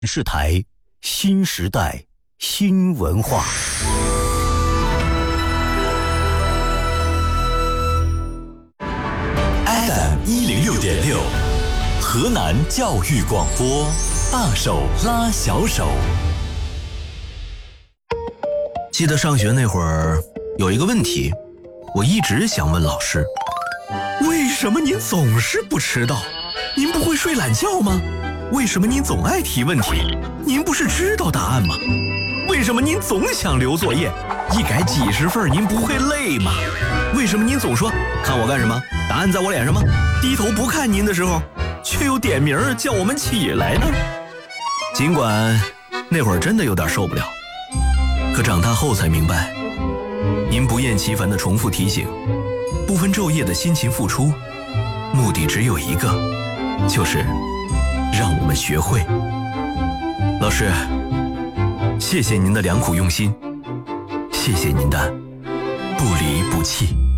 视台新时代新文化。FM106.6，河南教育广播，大手拉小手。 记得上学那会儿，有一个问题，我一直想问老师：为什么您总是不迟到？您不会睡懒觉吗？为什么您总爱提问题？您不是知道答案吗？为什么您总想留作业？一改几十份您不会累吗？为什么您总说看我干什么？答案在我脸上吗？低头不看您的时候，却又点名叫我们起来呢？尽管那会儿真的有点受不了，可长大后才明白，您不厌其烦地重复提醒，不分昼夜的辛勤付出，目的只有一个，就是让我们学会。老师，谢谢您的良苦用心，谢谢您的不离不弃。